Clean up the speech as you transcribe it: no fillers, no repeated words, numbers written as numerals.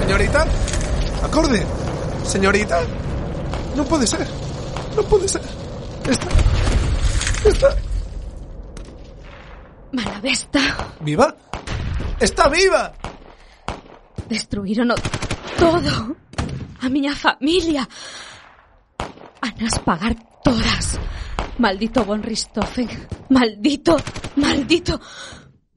Señorita, acorde. Señorita, no puede ser. No puede ser. Está... Malavesta. ¿Viva? ¡Está viva! Destruírono todo. A miña familia. Anas pagar todas. Maldito von Richthofen. Maldito.